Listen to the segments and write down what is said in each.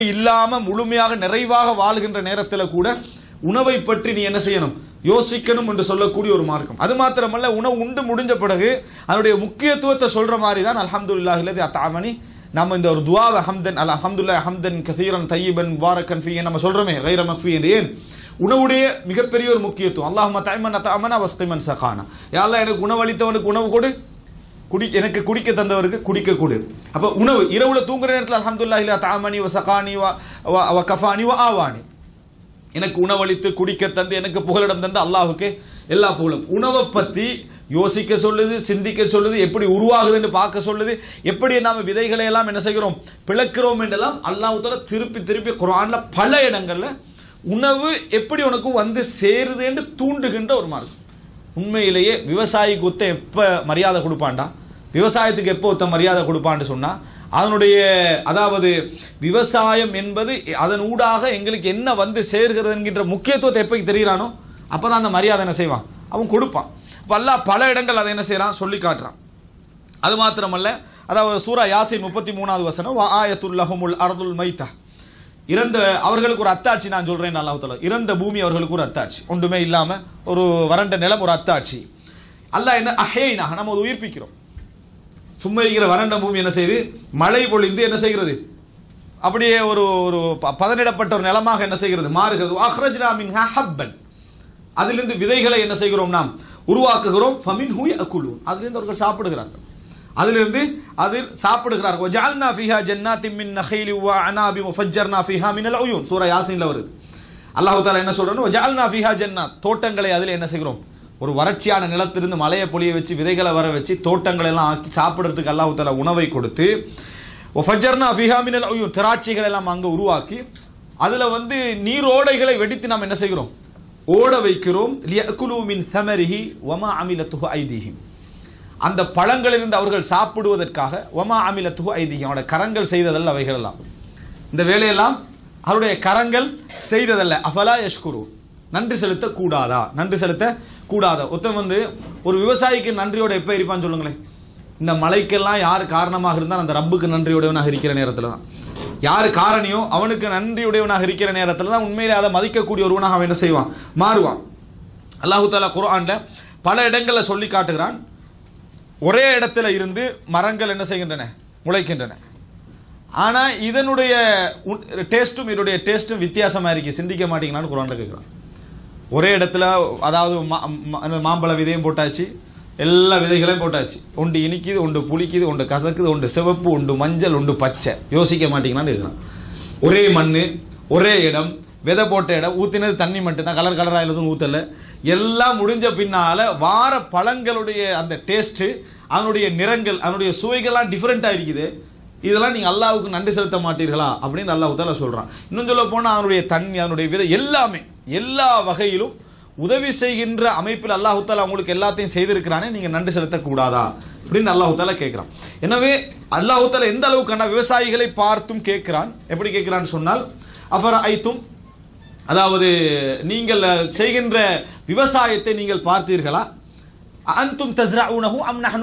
இல்லாம முழுமையாக நிறைவாக வாழ்கின்ற நேரத்தில் கூட உணவை பற்றி நீ என்ன செய்யணும், யோசிக்கணும் என்று சொல்லக்கூடிய ஒரு மார்க்கம். அது மாத்திரமல்ல, உணவு உண்டு முடிஞ்ச பிறகு அதனுடைய முக்கியத்துவத்தை சொல்ற மாதிரி தான் அல்ஹம்துலில்லாஹி அல்லதி அத்அமனி. நம்ம இந்த ஒரு துஆவை ஹம்தன் அல்ஹம்துலில்லாஹி ஹம்தன் கஸீரன் தய்யிபன் முபாரக்கன் ஃபீஹி நம்ம சொல்றோமே கைர மக்ஃபி. ஏன் உணவுடைய மிகப்பெரிய ஒரு முக்கியத்துவம். அல்லாஹும்ம தஅமன் தஅமனா வஸ்கிமன் சகானா. யா அல்லாஹ் எனக்கு உணவளித்தவனுக்கு உணவு கொடு, எனக்கு குடிக்க தந்தவருக்கு குடிக்க கொடு. அப்ப உணவு இரவுல தூங்குற நேரத்தில் அல்ஹம்துலில்லாஹி அல்லதி தஅமனி வஸகானி வ கஃபானி வ ஆவானி. எனக்கு உணவளித்து குடிக்க தந்து எனக்கு புகலிடம் தந்து அல்லாஹுக்கு எல்லா புகழும். உணவை பற்றி யோசிக்க சொல்லுது, சிந்திக்க சொல்லுது, எப்படி உருவாகுதுன்னு பார்க்க சொல்லுது, எப்படி நாம விதைகளை எல்லாம் என்ன செய்கிறோம் பிளக்கிறோம் என்றெல்லாம் அல்லாஹ் தஆலா திருப்பி திருப்பி குர்ஆன்ல பல இடங்கள்ல உணவு எப்படி உனக்கு வந்து சேருது என்று தூண்டுகின்ற ஒரு மார்க்கம். உண்மையிலேயே விவசாயிக்கு ஒத்த எப்ப மரியாதை கொடுப்பான்டா, விவசாயத்துக்கு எப்போ ஒத்த மரியாதை கொடுப்பான்னு சொன்னா, அதனுடைய அதாவது விவசாயம் என்பது அதன் ஊடாக எங்களுக்கு என்ன வந்து சேர்கிறது என்கின்ற முக்கியத்துவத்தை எப்போ தெரிகிறானோ அப்பதான் அந்த மரியாதை என்ன செய்வான், அவன் கொடுப்பான். அப்ப அல்லாஹ் பல இடங்கள் அதை என்ன செய்யறான் சொல்லி காட்டுறான். அது மாத்திரமல்ல, அதாவது சூரா யாசீன் 33வது வசனம், வ ஆயத்துல் லஹுமுல் அர்துல் மைத்தா. இறந்த அவர்களுக்கு ஒரு அத்தாட்சி நான் சொல்றேன் அல்லாஹ் தஆலா. இறந்த பூமி அவர்களுக்கு ஒரு அத்தாட்சி, ஒன்றுமே இல்லாம ஒரு வறண்ட நிலம் ஒரு அத்தாட்சி. அல்லாஹ் என்ன அஹ்யைனா, நம்ம உயிர்ப்பிக்கிறோம். சும்மா இருக்கிற வறண்ட பூமி என்ன செய்யுது, மழை பொழிந்து என்ன செய்கிறது, அப்படியே ஒரு ஒரு பதனிடப்பட்ட ஒரு நிலமாக என்ன செய்கிறது மாறுகிறது. அஹ்ரஜ்னா மின்ஹா ஹப்பன், அதிலிருந்து விதைகளை என்ன செய்கிறோம் நாம் உருவாக்குகிறோம். ஃபமின்ஹு யஅகுலூன், அதிலிருந்து அவர்கள் சாப்பிடுகிறார்கள், அதிலிருந்து அதில் சாப்பிடுகிறார்கள். வஜஅல்னா ஃபீஹா ஜன்னாத்தின் மின் நഖீலி வ அனாபி முஃபஜ்ஜர்னா ஃபீஹா மினல் உயூன். சூரா யாசீன்ல வருது. அல்லாஹ் தஆலா என்ன சொல்றானோ, வஜஅல்னா ஃபீஹா ஜன்னாத், தோட்டங்களை அதில் என்ன செய்கிறோம், ஒரு வறட்சியான நிலத்திலிருந்து மலையை பொழிய வச்சு விதைகளை வர வச்சு தோட்டங்களை எல்லாம் ஆக்கி சாப்பிடுறதுக்கு அல்லாஹ் தஆலா உணவை கொடுத்து, வஃபஜ்ஜர்னா ஃபீஹா மினல் உயூன், திராட்சைகளை எல்லாம் அங்க உருவாக்கி அதுல வந்து நீரோடைகளை வெடித்து நாம் என்ன செய்கிறோம், ஓட வைக்கிறோம். லியஅகுலு மின் ஸமரிஹி வமா அமிலத்துஹு ஐதீஹிம், அந்த பழங்களிலிருந்து அவர்கள் சாப்பிடுவதற்காக வமா அமிலத்துஹு ஐதீஹிம், அவருடைய கரங்கள் செய்ததல்ல அவைகள் எல்லாம், இந்த வேலையெல்லாம் அவருடைய கரங்கள் செய்ததல்ல. அஃபலா யஷ்குரு, நன்றி செலுத்த கூடாதா, நன்றி செலுத்த கூடாதா. ஒருத்தன் வந்து ஒரு விவசாயிக்கு நன்றியோட எப்ப இருப்பான்னு சொல்லுங்களேன், இந்த மழைக்கெல்லாம் யார் காரணமாக இருந்தால் அந்த ரப்புக்கு நன்றியுடையவனாக இருக்கிற நேரத்தில் தான், யாரு காரணியோ அவனுக்கு நன்றியுடையவனாக இருக்கிற நேரத்தில் தான் உண்மையிலே அதை மதிக்கக்கூடிய ஒருவனாக அவன் என்ன செய்வான், மாறுவான். அல்லாஹ் தஆலா குர்ஆன்ல பல இடங்களில் சொல்லி காட்டுகிறான். ஒரே இடத்துல இருந்து மரங்கள் என்ன செய்கின்றன, முளைக்கின்றன. ஆனா இதனுடைய டேஸ்ட்டும் இதனுடைய டேஸ்ட்டும் வித்தியாசமா இருக்கு, சிந்திக்க மாட்டீங்களான்னு குர்ஆன்ல கேட்கிறான். ஒரே இடத்துல அதாவது மாம்பழ விதையும் போட்டாச்சு, எல்லா விதைகளையும் போட்டாச்சு, ஒன்று இனிக்குது, ஒன்று புளிக்குது, ஒன்று கசக்குது, ஒன்று சிவப்பு, ஒன்று மஞ்சள், ஒன்று பச்சை, யோசிக்க மாட்டீங்களான்னு இருக்கிறான். ஒரே மண், ஒரே இடம், விதை போட்ட இடம், ஊத்தினது தண்ணி மட்டும் தான், கலர் கலராக எதுவும் ஊத்தல. எல்லாம் முடிஞ்ச பின்னால வார பழங்களுடைய அந்த டேஸ்ட், அதனுடைய நிறங்கள், அதனுடைய சுவைகள்லாம் டிஃபரெண்டா இருக்குது. இதெல்லாம் நீங்க அல்லாஹ்வுக்கு நன்றி செலுத்த மாட்டீர்களா அப்படின்னு அல்லாஹ் தஆலா சொல்றான். இன்னும் சொல்ல போனா அதனுடைய தண்ணி, அதனுடைய விதை எல்லாமே எல்லா வகையிலும் உதவி செய்கின்ற அமைப்பில் அல்லாஹ் தஆலா உங்களுக்கு எல்லாத்தையும் செய்திருக்கிறானே, நீங்க நன்றி செலுத்தக்கூடாதா அப்படின்னு அல்லாஹ் தஆலா கேட்கிறான். எனவே அல்லாஹ் தஆலா எந்த அளவுக்கு விவசாயிகளை பார்த்தும் கேட்கிறான். எப்படி கேட்கிறான்னு சொன்னால், அஃபரஐத்தும், அதாவது நீங்கள் செய்கின்ற விவசாயத்தை நீங்கள் பார்த்தீர்களா, அன்தும் தஸ்ரஊனஹு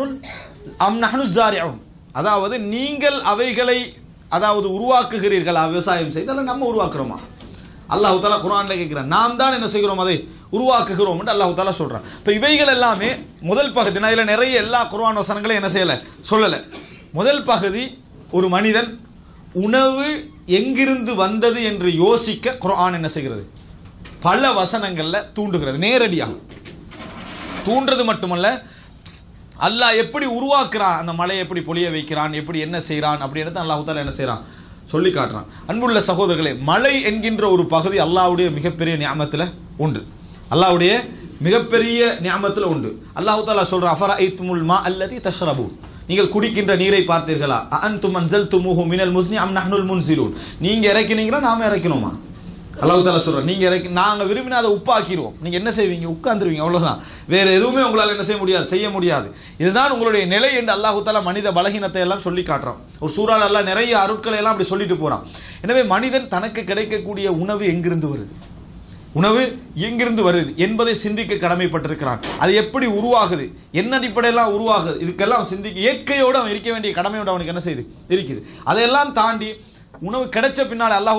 அம் நஹ்னு ஸாரிஊன், அதாவது நீங்கள் அவைகளை அதாவது உருவாக்குகிறீர்களா, விவசாயம் செய்தால் நம்ம உருவாக்குறோமா? அல்லாஹ் தஆலா குர்ஆன்ல கேட்கிறான். நாம் தான் என்ன செய்கிறோம், அதை உருவாக்குகிறோம் என்று அல்லாஹ் தஆலா சொல்றான். இப்ப இவைகள் எல்லாமே முதல் பகுதி, நான் இதுல நிறைய எல்லா குர்ஆன் வசனங்களையும் என்ன செய்யல சொல்லல. முதல் பகுதி ஒரு மனிதன் உணவு எங்கிருந்து வந்தது என்று யோசிக்க குர்ஆன் என்ன செய்கிறது, பல வசனங்கள்ல தூண்டுகிறது. நேரடியாக தூண்டுறது மட்டுமல்ல, அல்லாஹ் எப்படி உருவாக்குறான், அந்த மலையை எப்படி பொழிய வைக்கிறான், எப்படி என்ன செய்யறான் அப்படின்றத அல்லாஹ் தஆலா என்ன செய்யறான் சொல்லி காட்டுறான். அன்புள்ள சகோதரர்களே, மழை என்கின்ற ஒரு பகுதி அல்லாஹ்வுடைய மிகப்பெரிய நியாமத்துல உண்டு, அல்லாஹ்வுடைய மிகப்பெரிய நியாமத்துல உண்டு. அல்லாஹ் தஆலா சொல்றான், அஃபரஐத்துமுல் மா அல்லதி தஷ்ரபூன், நீங்கள் குடிக்கின்ற நீரை பார்த்தீர்களா, அன்தும் அன்ஸல்துமூஹு மினல் முஸ்னி அம் நஹ்னுல் முன்ஸிலூன், நீங்க இறக்கினீங்களா நாம இறக்கணுமா? அல்லாஹ் தஆலா சொல்றான், நீங்க இறக்கி நாங்க விரும்பினா அதை உப்பாக்கிடுவோம், நீங்க என்ன செய்வீங்க, உட்கார்ந்துருவீங்க, அவ்வளவுதான், வேற எதுவுமே உங்களால் என்ன செய்ய முடியாது. இதுதான் உங்களுடைய நிலை என்று அல்லாஹ் தஆலா மனித பலகீனத்தை எல்லாம் சொல்லி காட்டுறான். ஒரு சூறால அல்லாஹ் நிறைய அருட்களை எல்லாம் அப்படி சொல்லிட்டு போறான். எனவே மனிதன் தனக்கு கிடைக்கக்கூடிய உணவு எங்கிருந்து வருது, உணவு எங்கிருந்து வருது என்பதை சிந்திக்க கடமைப்பட்டிருக்கிறான். அது எப்படி உருவாகுது, என்ன அடிப்படையெல்லாம் உருவாகுது, இதுக்கெல்லாம் சிந்திக்க இயற்கையோடு அவன் இருக்க வேண்டிய கடமையோடு அவனுக்கு என்ன செய்யுது இருக்குது. அதையெல்லாம் தாண்டி உணவு கிடைச்ச பின்னால அல்லாஹ்